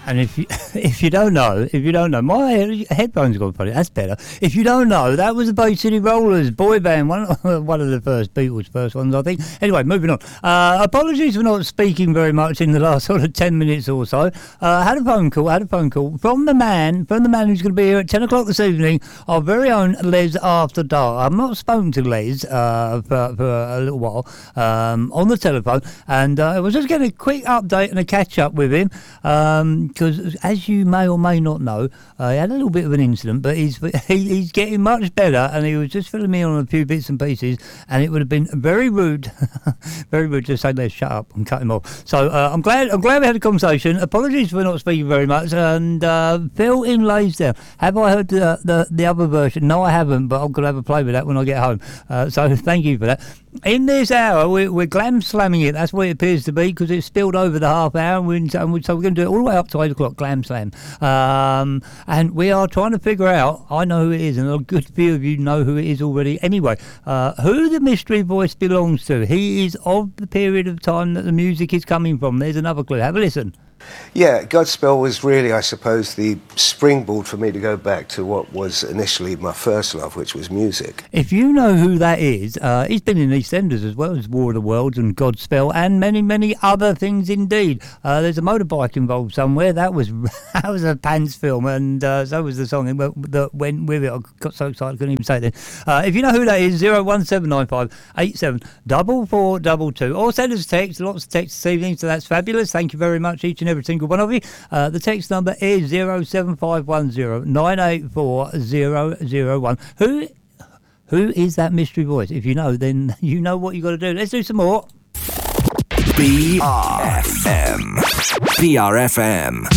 And if you don't know, my headphones got funny. That's better. If you don't know, that was the Bay City Rollers boy band, one of the first Beatles' first ones, I think. Anyway, moving on. Apologies for not speaking very much in the last sort of 10 minutes or so. Had a phone call from the man who's going to be here at 10 o'clock this evening, our very own Les After Dark. I've not spoken to Les for a little while on the telephone, and I was just getting a quick update and a catch up with him. Because, as you may or may not know, he had a little bit of an incident, but he's getting much better, and he was just filling me on a few bits and pieces, and it would have been very rude to say, "Let's shut up," and cut him off. So I'm glad we had a conversation. Apologies for not speaking very much, and Phil in Laysdale. Have I heard the other version? No, I haven't, but I'm going to have a play with that when I get home. So thank you for that. In this hour, we're glam slamming it. That's what it appears to be, because it's spilled over the half hour, so we're going to do it all the way up to 8 o'clock, glam slam. And we are trying to figure out, I know who it is, and a good few of you know who it is already anyway, who the mystery voice belongs to. He is of the period of time that the music is coming from. There's another clue. Have a listen. Yeah, Godspell was really, I suppose, the springboard for me to go back to what was initially my first love, which was music. If you know who that is, he's been in EastEnders as well as War of the Worlds and Godspell and many, many other things indeed. There's a motorbike involved somewhere. That was a Pants film, and so was the song that went with it. I got so excited I couldn't even say it then. If you know who that is, 01795 87 4422, or send us a text. Lots of texts this evening, so that's fabulous. Thank you very much, each and every single one of you. The text number is 07510 984 001. Who is that mystery voice? If you know, then you know what you got to do. Let's do some more. BRFM.